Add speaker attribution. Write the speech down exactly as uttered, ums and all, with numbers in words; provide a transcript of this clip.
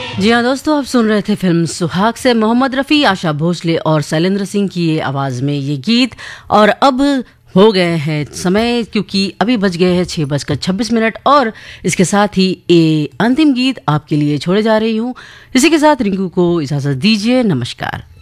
Speaker 1: जी हाँ दोस्तों, आप सुन रहे थे फिल्म सुहाग से मोहम्मद रफ़ी, आशा भोसले और शैलेंद्र सिंह की ये आवाज़ में ये गीत। और अब हो गए हैं समय, क्योंकि अभी बज गए हैं छः बजकर छब्बीस मिनट और इसके साथ ही ये अंतिम गीत आपके लिए छोड़े जा रही हूँ। इसी के साथ रिंकू को इजाज़त दीजिए। नमस्कार।